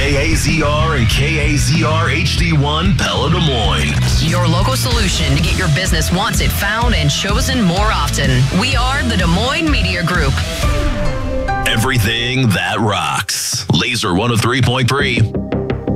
KAZR and KAZR HD1 Pella Des Moines. Your local solution to get your business wants it found and chosen more often. We are the Des Moines Media Group. Everything that rocks. Laser 103.3.